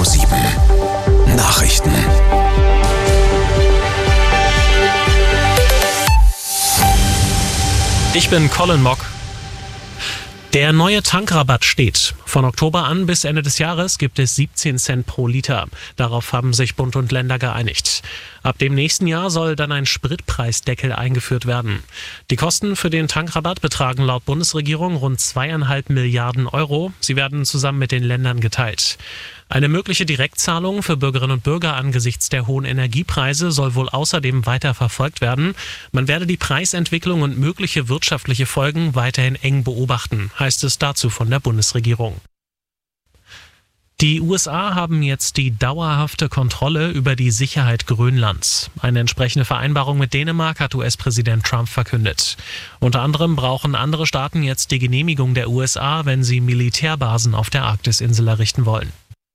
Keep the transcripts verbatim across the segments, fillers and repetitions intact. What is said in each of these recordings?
sieben Nachrichten. Ich bin Colin Mock. Der neue Tankrabatt steht. Von Oktober an bis Ende des Jahres gibt es siebzehn Cent pro Liter. Darauf haben sich Bund und Länder geeinigt. Ab dem nächsten Jahr soll dann ein Spritpreisdeckel eingeführt werden. Die Kosten für den Tankrabatt betragen laut Bundesregierung rund zweieinhalb Milliarden Euro. Sie werden zusammen mit den Ländern geteilt. Eine mögliche Direktzahlung für Bürgerinnen und Bürger angesichts der hohen Energiepreise soll wohl außerdem weiter verfolgt werden. Man werde die Preisentwicklung und mögliche wirtschaftliche Folgen weiterhin eng beobachten, heißt es dazu von der Bundesregierung. Die U S A haben jetzt die dauerhafte Kontrolle über die Sicherheit Grönlands. Eine entsprechende Vereinbarung mit Dänemark hat U S-Präsident Trump verkündet. Unter anderem brauchen andere Staaten jetzt die Genehmigung der U S A, wenn sie Militärbasen auf der Arktisinsel errichten wollen.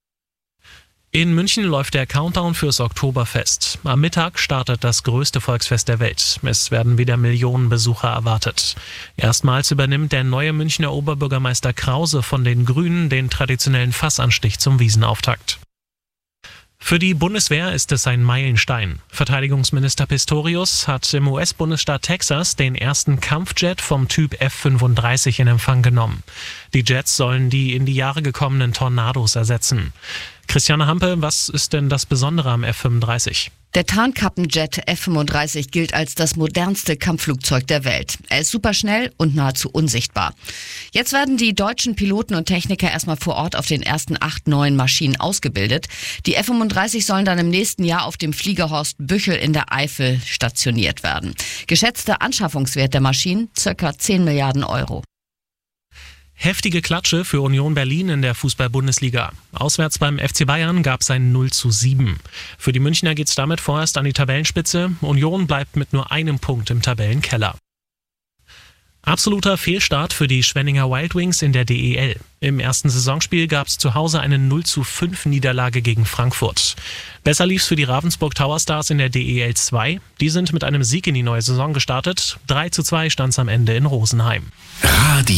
In München läuft der Countdown fürs Oktoberfest. Am Mittag startet das größte Volksfest der Welt. Es werden wieder Millionen Besucher erwartet. Erstmals übernimmt der neue Münchner Oberbürgermeister Krause von den Grünen den traditionellen Fassanstich zum Wiesenauftakt. Für die Bundeswehr ist es ein Meilenstein. Verteidigungsminister Pistorius hat im U S-Bundesstaat Texas den ersten Kampfjet vom Typ F fünfunddreißig in Empfang genommen. Die Jets sollen die in die Jahre gekommenen Tornados ersetzen. Christiane Hampe, was ist denn das Besondere am F fünfunddreißig? Der Tarnkappenjet F fünfunddreißig gilt als das modernste Kampfflugzeug der Welt. Er ist superschnell und nahezu unsichtbar. Jetzt werden die deutschen Piloten und Techniker erstmal vor Ort auf den ersten acht neuen Maschinen ausgebildet. Die F fünfunddreißig sollen dann im nächsten Jahr auf dem Fliegerhorst Büchel in der Eifel stationiert werden. Geschätzter Anschaffungswert der Maschinen circa zehn Milliarden Euro. Heftige Klatsche für Union Berlin in der Fußball-Bundesliga. Auswärts beim F C Bayern gab es ein null zu sieben. Für die Münchner geht's damit vorerst an die Tabellenspitze. Union bleibt mit nur einem Punkt im Tabellenkeller. Absoluter Fehlstart für die Schwenninger Wild Wings in der D E L. Im ersten Saisonspiel gab es zu Hause eine null zu fünf Niederlage gegen Frankfurt. Besser lief's für die Ravensburg Tower Stars in der D E L zwei. Die sind mit einem Sieg in die neue Saison gestartet. drei zu zwei stand's am Ende in Rosenheim. Radio